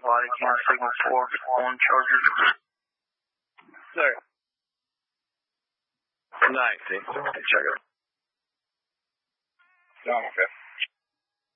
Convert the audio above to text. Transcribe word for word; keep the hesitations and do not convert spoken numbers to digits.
body cam signal four on Charger. Sir. Good night, see. Check it. No, I'm okay.